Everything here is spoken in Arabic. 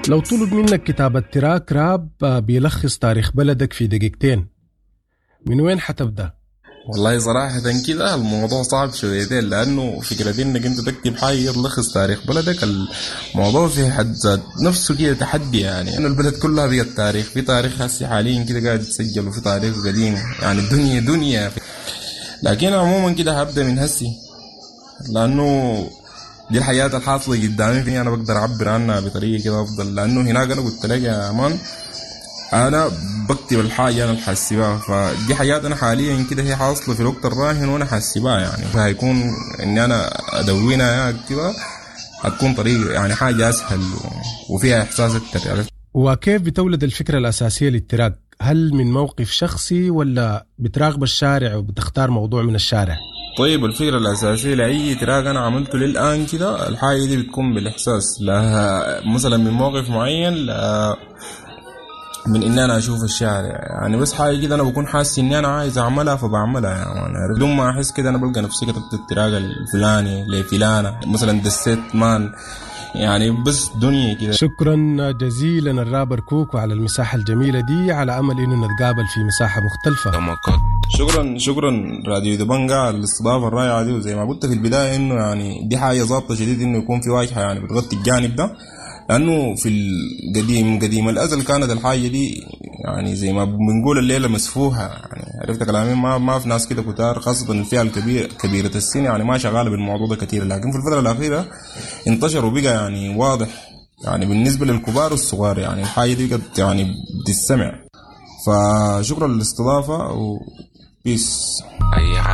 لو طلب منك كتابة تراك راب بيلخص تاريخ بلدك في دقيقتين، من وين حتبدأ؟ والله صراحة كده الموضوع صعب شويتين، لأنه فكرة إنك أنت تكتب حاجة تلخص تاريخ بلدك، الموضوع في حد ذات نفسه كده تحدي. يعني إنه البلد كلها بقت تاريخ، في تاريخ هسي حاليا كده قاعد يتسجل، وفي تاريخ قديم، يعني الدنيا دنيا. لكن عموما كده هبدأ من هسي، لأنه دي الحياة الحاصلة قدامي، فيني أنا بقدر أعبر عنها بطريقة كده أفضل. لأنه هناك أنا قلت لك يا مان انا بكتب الحاجه انا الحاسبها، فدي حاجات انا حاليا كده هي حاصله في الوقت الراهن وانا حاسبها. يعني فهيكون اني انا ادونها اكتبها هتكون طريقه يعني حاجه اسهل وفيها احساس اكتر. يعني وكيف بتولد الفكرة الأساسية للتراك؟ هل من موقف شخصي ولا بتراقب الشارع وبتختار موضوع من الشارع؟ طيب الفكره الاساسيه لاي تراك انا عملته للان كده، الحاجه دي بتكون بالاحساس، لا مثلا من موقف معين، لا من ان انا اشوف الشارع. يعني بس حاجه كده انا بكون حاسس اني انا عايز اعملها فبعملها. يعني بدون ما احس كده انا بلقى نفسي كتبت التراك الفلاني لفلانه، مثلا دسيت مان، يعني بس دنيا كده. شكرا جزيلا الرابر كوكو على المساحة الجميلة دي، على أمل إنه نتقابل في مساحة مختلفة. شكرا راديو دبنجا على الاستضافه الرائعه دي. وزي ما قلت في البدايه انه يعني دي حاجه ظابطه شديد انه يكون في واجهه يعني بتغطي الجانب ده، لانه في قديم الازل كانت الحاجه دي يعني زي ما بنقول الليله مسفوها. يعني عرفت كلامي، ما في ناس كده كتار، خاصه الفئه كبيره السن يعني ما شغاله بالموضوع ده كتير. لكن في الفتره الاخيره انتشر وبقى يعني واضح يعني بالنسبه للكبار والصغار، يعني الحاجه دي قد يعني بتستمع. فشكرا للاستضافه وبيس.